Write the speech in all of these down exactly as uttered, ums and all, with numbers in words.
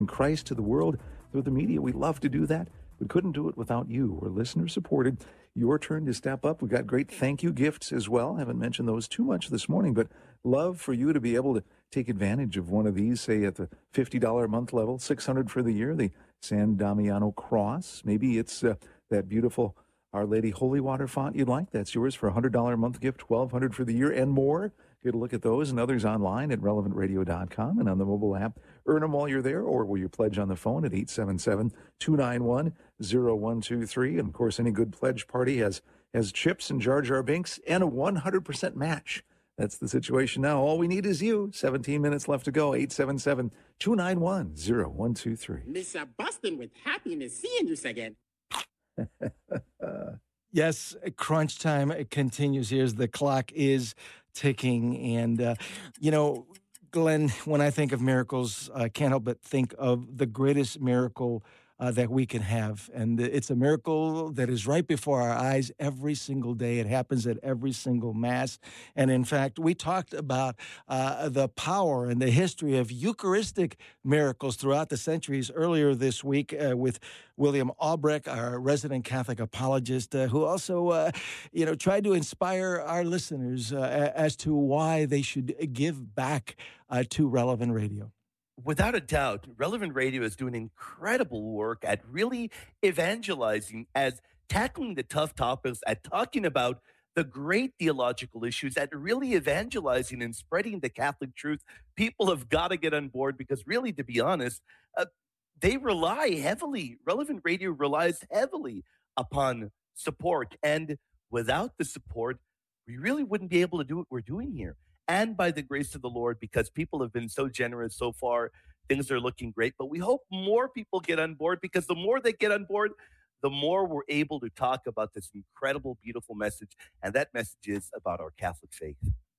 Christ to the world through the media. We love to do that. We couldn't do it without you. We're listener supported. Your turn to step up. We've got great thank you gifts as well. Haven't mentioned those too much this morning, but love for you to be able to take advantage of one of these, say at the fifty dollars a month level, six hundred dollars for the year, the San Damiano Cross. Maybe it's uh, that beautiful Our Lady Holy Water font you'd like. That's yours for a one hundred dollars a month gift, twelve hundred dollars for the year and more. Get a look at those and others online at relevant radio dot com and on the mobile app. Earn them while you're there, or will you pledge on the phone at eight seven seven, two nine one, zero one two three. And, of course, any good pledge party has, has chips and Jar Jar Binks and a one hundred percent match. That's the situation now. All we need is you. seventeen minutes left to go. eight seven seven, two nine one, zero one two three. Mister Boston, with happiness seeing you again. Yes, crunch time continues here as the clock is ticking. And, uh, you know, Glenn, when I think of miracles, I can't help but think of the greatest miracle uh, that we can have. And it's a miracle that is right before our eyes every single day. It happens at every single Mass. And in fact, we talked about uh, the power and the history of Eucharistic miracles throughout the centuries earlier this week uh, with William Albrecht, our resident Catholic apologist, uh, who also, uh, you know, tried to inspire our listeners uh, as to why they should give back uh, to Relevant Radio. Without a doubt, Relevant Radio is doing incredible work at really evangelizing, as tackling the tough topics, at talking about the great theological issues, at really evangelizing and spreading the Catholic truth. People have got to get on board because really, to be honest, uh, they rely heavily, Relevant Radio relies heavily upon support. And without the support, we really wouldn't be able to do what we're doing here. And by the grace of the Lord, because people have been so generous so far, things are looking great. But we hope more people get on board, because the more they get on board, the more we're able to talk about this incredible, beautiful message. And that message is about our Catholic faith.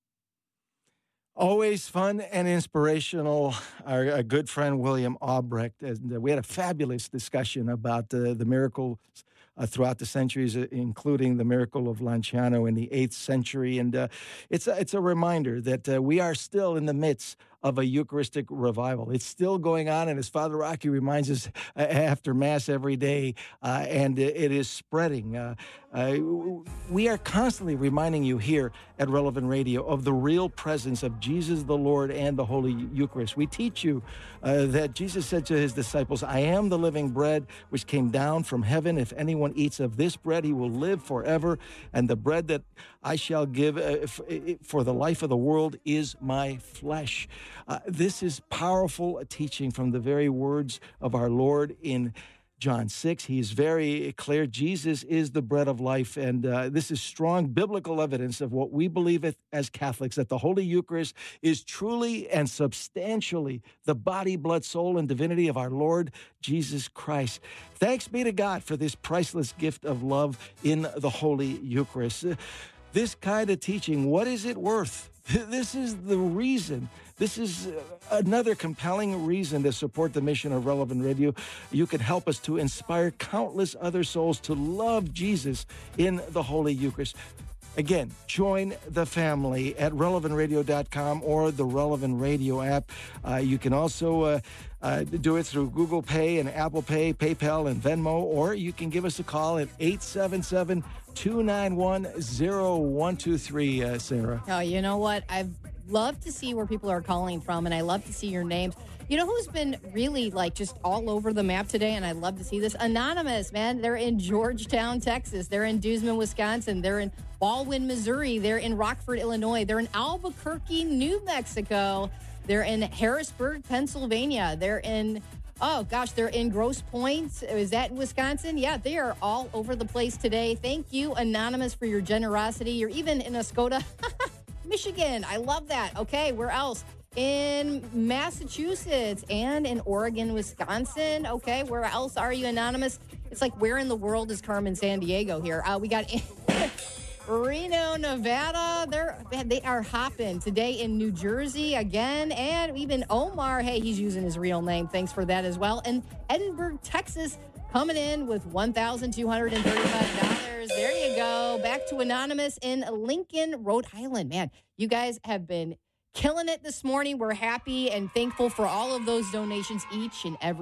Always fun and inspirational. Our, our good friend William Albrecht, and uh, we had a fabulous discussion about uh, the miracles uh, throughout the centuries, uh, including the miracle of Lanciano in the eighth century. And uh, it's, a, it's a reminder that uh, we are still in the midst of a Eucharistic revival. It's still going on, and as Father Rocky reminds us uh, after Mass every day, uh, and it is spreading. Uh, uh, we are constantly reminding you here at Relevant Radio of the real presence of Jesus the Lord and the Holy Eucharist. We teach you uh, that Jesus said to his disciples, "I am the living bread which came down from heaven. If anyone eats of this bread, he will live forever. And the bread that I shall give uh, for the life of the world is my flesh." Uh, this is powerful teaching from the very words of our Lord in John six. He is very clear. Jesus is the bread of life. And uh, this is strong biblical evidence of what we believe as Catholics, that the Holy Eucharist is truly and substantially the body, blood, soul, and divinity of our Lord Jesus Christ. Thanks be to God for this priceless gift of love in the Holy Eucharist. Uh, this kind of teaching, what is it worth? This is the reason. This is another compelling reason to support the mission of Relevant Radio. You can help us to inspire countless other souls to love Jesus in the Holy Eucharist. Again, join the family at relevant radio dot com or the Relevant Radio app. Uh, you can also uh, uh, do it through Google Pay and Apple Pay, PayPal, and Venmo, or you can give us a call at eight seven seven, two nine one, zero one two three, uh, Sarah. Oh, you know what? I've loved to see where people are calling from, and I love to see your names. You know who's been really, like, just all over the map today, and I love to see this? Anonymous, man. They're in Georgetown, Texas. They're in Duzman, Wisconsin. They're in Baldwin, Missouri. They're in Rockford, Illinois. They're in Albuquerque, New Mexico. They're in Harrisburg, Pennsylvania. They're in, oh, gosh, they're in Grosse Pointe. Is that in Wisconsin? Yeah, they are all over the place today. Thank you, Anonymous, for your generosity. You're even in Escoda, Michigan. I love that. Okay, where else? In Massachusetts and in Oregon, Wisconsin. Okay, where else are you, Anonymous? It's like, where in the world is Carmen Sandiego here? Uh, we got Reno, Nevada. They're man, they are hopping today in New Jersey again, and even Omar. Hey, he's using his real name. Thanks for that as well. And Edinburgh, Texas, coming in with one thousand two hundred thirty-five dollars. There you go. Back to Anonymous in Lincoln, Rhode Island. Man, you guys have been killing it this morning. We're happy and thankful for all of those donations each and every